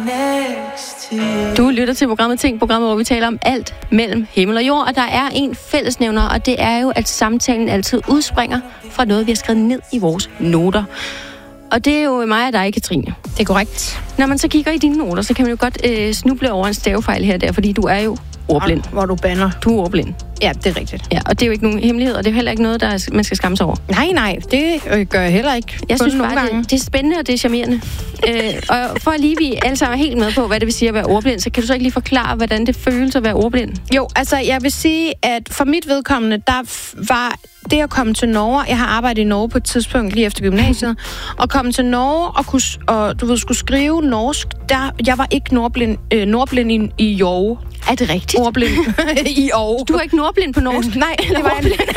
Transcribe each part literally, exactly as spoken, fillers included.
Du lytter til programmet Ting, programmet, hvor vi taler om alt mellem himmel og jord, og der er en fællesnævner, og det er jo, at samtalen altid udspringer fra noget, vi har skrevet ned i vores noter. Og det er jo mig og dig, Katrine. Det er korrekt. Når man så kigger i dine noter, så kan man jo godt øh, snuble over en stavefejl her og der, fordi du er jo ordblind. Hvor du bander. Du er ordblind. Ja, det er rigtigt. Ja, og det er jo ikke nogen hemmelighed, og det er heller ikke noget, der er, man skal skamme sig over. Nej, nej, det øh, gør jeg heller ikke. Jeg synes nogle bare, gange. det, det er spændende, og det er charmerende. øh, og for at lige vi alle sammen er helt med på, hvad det vil sige at være ordblind, så kan du så ikke lige forklare, hvordan det føles at være ordblind? Jo, altså jeg vil sige, at for mit vedkommende, der f- var det at komme til Norge. Jeg har arbejdet i Norge på et tidspunkt lige efter gymnasiet, og komme til Norge og, kunne, og du ved, skulle skrive norsk. Der, jeg var ikke nordblind, øh, nordblind i, i Jorge. Er det rigtigt? Ordblind i Jorge. Du er ikke nordblind på norsk? Nej, det var jeg ikke.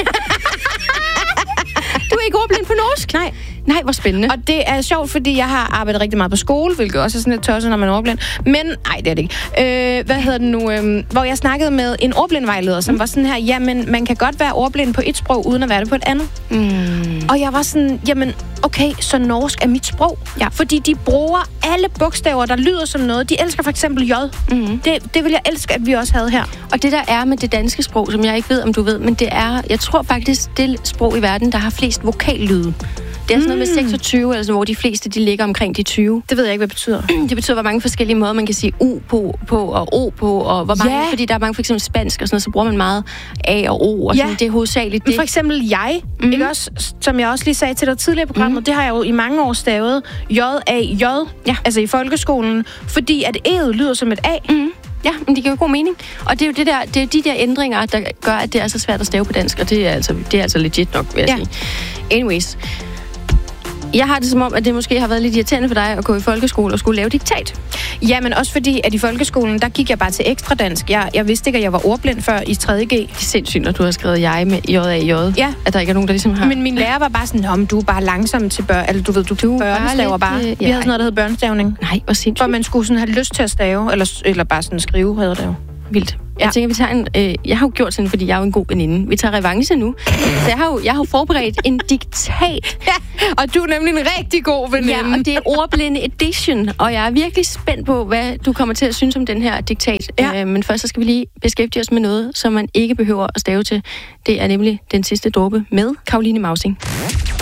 Du er ikke ordblind på norsk? Nej. Nej, hvor spændende. Og det er sjovt, fordi jeg har arbejdet rigtig meget på skole, hvilket også er sådan lidt tosset, når man er ordblind. Men, nej, det er det ikke. Øh, hvad hedder det nu? Øh, hvor jeg snakkede med en ordblindvejleder, som mm. var sådan her, jamen, man kan godt være ordblind på et sprog, uden at være det på et andet. Mm. Og jeg var sådan, jamen, okay, så norsk er mit sprog. Ja. Fordi de bruger alle bogstaver, der lyder som noget. De elsker for eksempel J. Mm. Det, det vil jeg elske, at vi også havde her. Og det der er med det danske sprog, som jeg ikke ved, om du ved, men det er, jeg tror faktisk, det sprog i verden, der har flest vokallyde. Det er sådan noget med seksogtyve, altså, hvor de fleste de ligger omkring de tyve. Det ved jeg ikke, hvad det betyder. Det betyder, hvor mange forskellige måder, man kan sige U på, på og O på, og hvor mange, ja. fordi der er mange, for eksempel spansk og sådan noget, så bruger man meget A og O, og sådan, ja. det er hovedsageligt det. For eksempel jeg, mm. ikke også, som jeg også lige sagde til dig tidligere på programmet, mm. det har jeg jo i mange år stavet J A J, ja. altså i folkeskolen, fordi at E'et lyder som et A. Mm. Ja, men det giver jo god mening. Og det er jo det der, det er de der ændringer, der gør, at det er så svært at stave på dansk, og det er altså, det er altså legit nok, vil jeg ja. sige. Anyways. Jeg har det som om, at det måske har været lidt irriterende for dig at gå i folkeskole og skulle lave diktat. Ja, men også fordi, at i folkeskolen, der gik jeg bare til ekstra dansk. Jeg, jeg vidste ikke, at jeg var ordblind før i tredje G. Det er sindssygt, at du har skrevet jeg med J A J. Ja. At der ikke er nogen, der ligesom har... Men min lærer var bare sådan, nå, men du er bare langsom til bør... Eller du ved, du, du børnestaver bare. Lidt, øh, Vi havde sådan noget, der hed børnestavning. Nej, hvor sindssygt. For man skulle sådan have lyst til at stave, eller, eller bare sådan skrive, hedder det jo. Vildt. Jeg ja. tænker, vi tager en... Øh, jeg har jo gjort sådan, fordi jeg er jo en god veninde. Vi tager revanche nu. Så jeg har jo, jeg har jo forberedt en diktat. Ja, og du er nemlig en rigtig god veninde. Ja, og det er ordblinde edition. Og jeg er virkelig spændt på, hvad du kommer til at synes om den her diktat. Ja. Øh, men først så skal vi lige beskæftige os med noget, som man ikke behøver at stave til. Det er nemlig Den sidste dråbe med Caroline Mausing.